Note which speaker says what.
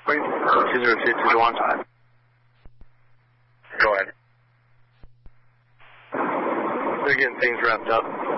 Speaker 1: 20221.
Speaker 2: Go ahead.
Speaker 1: They're getting things wrapped up.